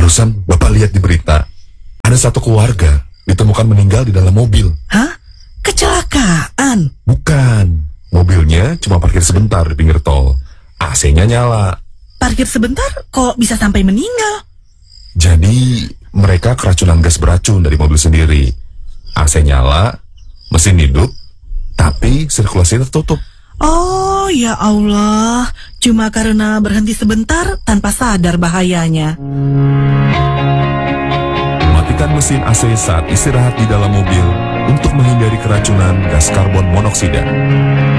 Barusan Bapak lihat di berita, ada satu keluarga ditemukan meninggal di dalam mobil. Hah? Kecelakaan? Bukan, mobilnya cuma parkir sebentar di pinggir tol. AC-nya nyala. Parkir sebentar kok bisa sampai meninggal? Jadi mereka keracunan gas beracun dari mobil sendiri. AC nyala, mesin hidup, tapi sirkulasi tertutup. Oh ya Allah, cuma karena berhenti sebentar tanpa sadar bahayanya. Matikan mesin AC saat istirahat di dalam mobil untuk menghindari keracunan gas karbon monoksida.